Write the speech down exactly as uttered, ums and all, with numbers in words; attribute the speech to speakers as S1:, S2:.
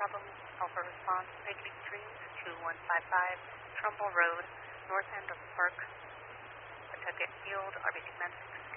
S1: problem. Alpha response, Peggy Dreams, two one five five, Trumbull Road, north end of Park, Pawtucket Field, R B C Command six.